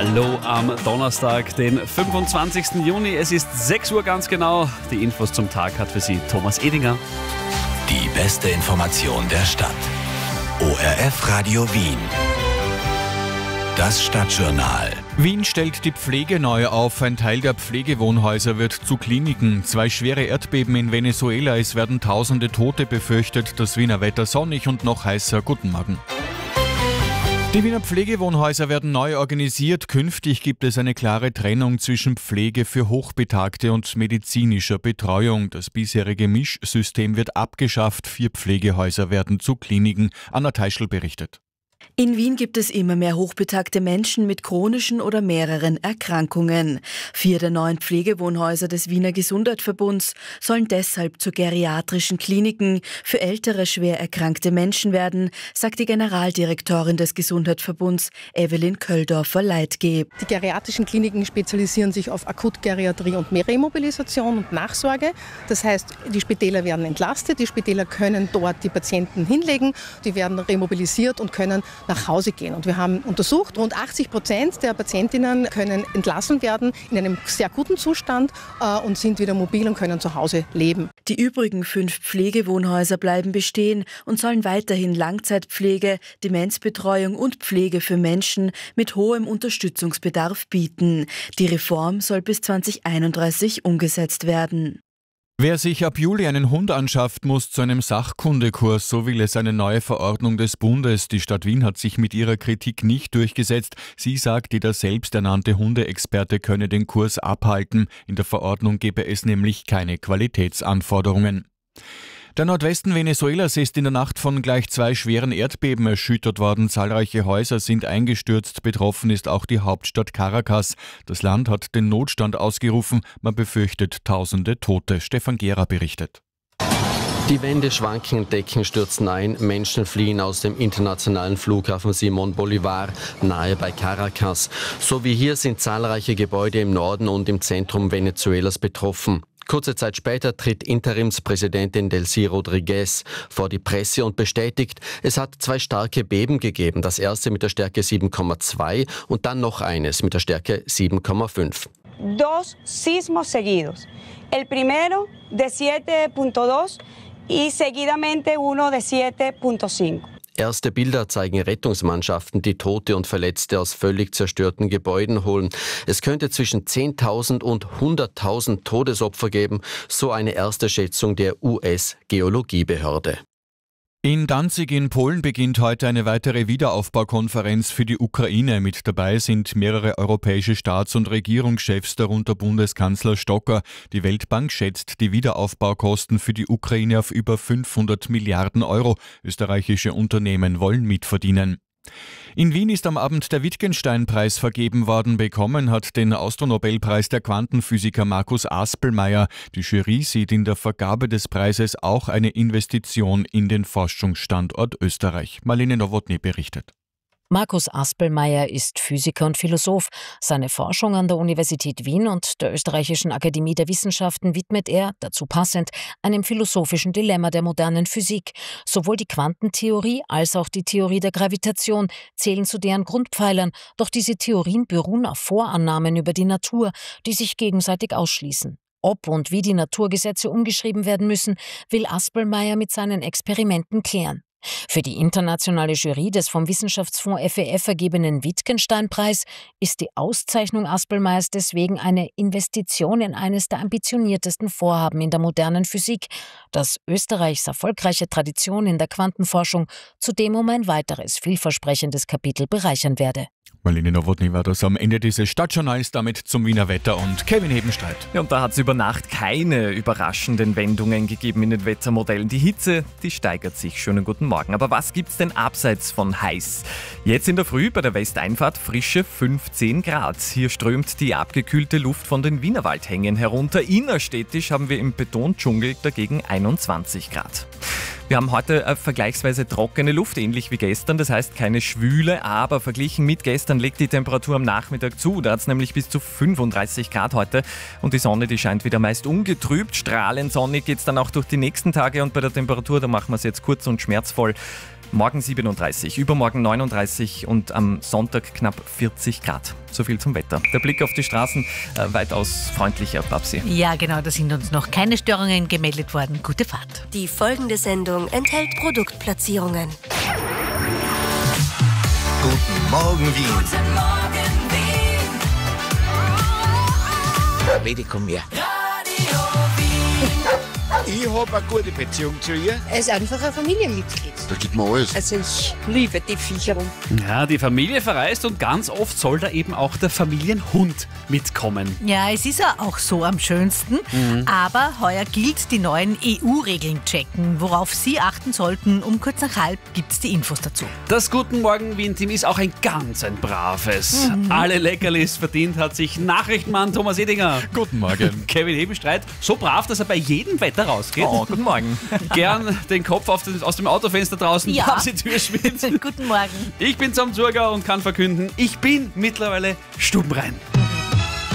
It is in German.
Hallo am Donnerstag, den 25. Juni. Es ist 6 Uhr ganz genau. Die Infos zum Tag hat für Sie Thomas Edinger. Die beste Information der Stadt. ORF Radio Wien. Das Stadtjournal. Wien stellt die Pflege neu auf. Ein Teil der Pflegewohnhäuser wird zu Kliniken. 2 schwere Erdbeben in Venezuela. Es werden tausende Tote befürchtet. Das Wiener Wetter sonnig und noch heißer. Guten Morgen. Die Wiener Pflegewohnhäuser werden neu organisiert. Künftig gibt es eine klare Trennung zwischen Pflege für Hochbetagte und medizinischer Betreuung. Das bisherige Mischsystem wird abgeschafft. 4 Pflegehäuser werden zu Kliniken. Anna Teischl berichtet. In Wien gibt es immer mehr hochbetagte Menschen mit chronischen oder mehreren Erkrankungen. 4 der 9 Pflegewohnhäuser des Wiener Gesundheitsverbunds sollen deshalb zu geriatrischen Kliniken für ältere, schwer erkrankte Menschen werden, sagt die Generaldirektorin des Gesundheitsverbunds, Evelyn Köldorfer-Leitgeb. Die geriatrischen Kliniken spezialisieren sich auf Akutgeriatrie und Remobilisation und Nachsorge. Das heißt, die Spitäler werden entlastet, die Spitäler können dort die Patienten hinlegen, die werden remobilisiert und können nach Hause gehen. Und wir haben untersucht, rund 80% der Patientinnen können entlassen werden in einem sehr guten Zustand und sind wieder mobil und können zu Hause leben. Die übrigen 5 Pflegewohnhäuser bleiben bestehen und sollen weiterhin Langzeitpflege, Demenzbetreuung und Pflege für Menschen mit hohem Unterstützungsbedarf bieten. Die Reform soll bis 2031 umgesetzt werden. Wer sich ab Juli einen Hund anschafft, muss zu einem Sachkundekurs, so will es eine neue Verordnung des Bundes. Die Stadt Wien hat sich mit ihrer Kritik nicht durchgesetzt. Sie sagt, jeder selbsternannte Hundeexperte könne den Kurs abhalten. In der Verordnung gebe es nämlich keine Qualitätsanforderungen. Der Nordwesten Venezuelas ist in der Nacht von gleich 2 schweren Erdbeben erschüttert worden. Zahlreiche Häuser sind eingestürzt. Betroffen ist auch die Hauptstadt Caracas. Das Land hat den Notstand ausgerufen. Man befürchtet tausende Tote. Stefan Gera berichtet. Die Wände schwanken, Decken stürzen ein, Menschen fliehen aus dem internationalen Flughafen Simón Bolívar nahe bei Caracas. So wie hier sind zahlreiche Gebäude im Norden und im Zentrum Venezuelas betroffen. Kurze Zeit später tritt Interimspräsidentin Delcy Rodriguez vor die Presse und bestätigt, es hat 2 starke Beben gegeben. Das erste mit der Stärke 7,2 und dann noch eines mit der Stärke 7,5. 2 sismos seguidos. El primero de 7.2 y seguidamente uno de 7.5. Erste Bilder zeigen Rettungsmannschaften, die Tote und Verletzte aus völlig zerstörten Gebäuden holen. Es könnte zwischen 10.000 und 100.000 Todesopfer geben, so eine erste Schätzung der US-Geologiebehörde. In Danzig in Polen beginnt heute eine weitere Wiederaufbaukonferenz für die Ukraine. Mit dabei sind mehrere europäische Staats- und Regierungschefs, darunter Bundeskanzler Stocker. Die Weltbank schätzt die Wiederaufbaukosten für die Ukraine auf über 500 Milliarden Euro. Österreichische Unternehmen wollen mitverdienen. In Wien ist am Abend der Wittgenstein-Preis vergeben worden. Bekommen hat den Austronobelpreis der Quantenphysiker Markus Aspelmeier. Die Jury sieht in der Vergabe des Preises auch eine Investition in den Forschungsstandort Österreich. Marlene Nowotny berichtet. Markus Aspelmeier ist Physiker und Philosoph. Seine Forschung an der Universität Wien und der Österreichischen Akademie der Wissenschaften widmet er, dazu passend, einem philosophischen Dilemma der modernen Physik. Sowohl die Quantentheorie als auch die Theorie der Gravitation zählen zu deren Grundpfeilern, doch diese Theorien beruhen auf Vorannahmen über die Natur, die sich gegenseitig ausschließen. Ob und wie die Naturgesetze umgeschrieben werden müssen, will Aspelmeier mit seinen Experimenten klären. Für die internationale Jury des vom Wissenschaftsfonds FEF vergebenen Wittgenstein-Preis ist die Auszeichnung Aspelmeiers deswegen eine Investition in eines der ambitioniertesten Vorhaben in der modernen Physik, das Österreichs erfolgreiche Tradition in der Quantenforschung zudem um ein weiteres vielversprechendes Kapitel bereichern werde. Marlene Nowotny war das am Ende dieses Stadtjournals, damit zum Wiener Wetter und Kevin Hebenstreit. Ja, und da hat es über Nacht keine überraschenden Wendungen gegeben in den Wettermodellen. Die Hitze, die steigert sich. Schönen guten Morgen. Aber was gibt's denn abseits von heiß? Jetzt in der Früh bei der Westeinfahrt frische 15 Grad. Hier strömt die abgekühlte Luft von den Wienerwaldhängen herunter. Innerstädtisch haben wir im Betondschungel dagegen 21 Grad. Wir haben heute vergleichsweise trockene Luft, ähnlich wie gestern. Das heißt keine Schwüle, aber verglichen mit gestern legt die Temperatur am Nachmittag zu. Da hat es nämlich bis zu 35 Grad heute. Und die Sonne, die scheint wieder meist ungetrübt. Strahlend sonnig geht es dann auch durch die nächsten Tage. Und bei der Temperatur, da machen wir es jetzt kurz und schmerzvoll. Morgen 37, übermorgen 39 und am Sonntag knapp 40 Grad. So viel zum Wetter. Der Blick auf die Straßen weitaus freundlicher, Babsi. Ja, genau, da sind uns noch keine Störungen gemeldet worden. Gute Fahrt. Die folgende Sendung enthält Produktplatzierungen. Guten Morgen, Wien. Guten Morgen, Wien. Bitte komm her. Radio Wien. Ich habe eine gute Beziehung zu ihr. Er ist einfach ein Familienmitglied. Da gibt mir alles. Also ich liebe die Viecher. Ja, die Familie verreist und ganz oft soll da eben auch der Familienhund mitkommen. Ja, es ist ja auch so am schönsten. Aber heuer gilt die neuen EU-Regeln checken. Worauf Sie achten sollten, um kurz nach halb gibt es die Infos dazu. Das Guten Morgen Wien-Team ist auch ein braves. Alle Leckerlis verdient hat sich Nachrichtenmann Thomas Edinger. Guten Morgen. Kevin Hebenstreit, so brav, dass er bei jedem Wetter rausgeht. Oh, guten Morgen. Gern den Kopf aus dem Autofenster draußen. Ja. Babsi Türschmidt. Guten Morgen. Ich bin Sam Zurger und kann verkünden, ich bin mittlerweile stubenrein.